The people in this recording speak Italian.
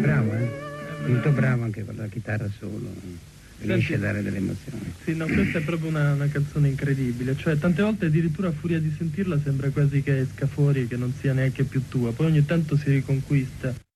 bravo, molto bravo anche con la chitarra solo, riesce a dare delle emozioni. Sì, no, questa è proprio una canzone incredibile, cioè tante volte addirittura a furia di sentirla sembra quasi che esca fuori, che non sia neanche più tua, poi ogni tanto si riconquista.